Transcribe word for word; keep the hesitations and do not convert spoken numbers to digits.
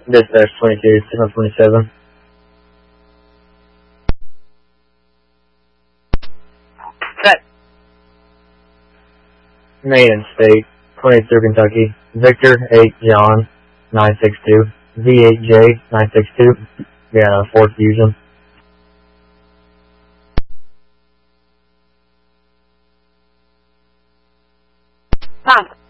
Dispatch twenty-two, signal twenty-seven. Set. Main and State, twenty-three Kentucky. Victor eight John nine six two. V eight J nine six two. Yeah, fourth Fusion. Tom.